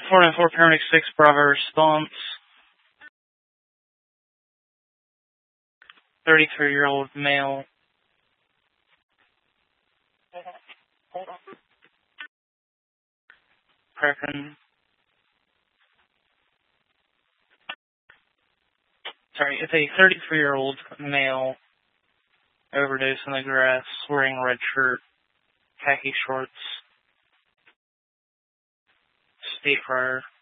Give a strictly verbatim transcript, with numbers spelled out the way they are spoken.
four nine four Paramedic six, Bravo response. thirty-three-year-old male. Prepping. Sorry, it's a thirty-three-year-old male overdose in the grass, wearing a red shirt, khaki shorts. State prior.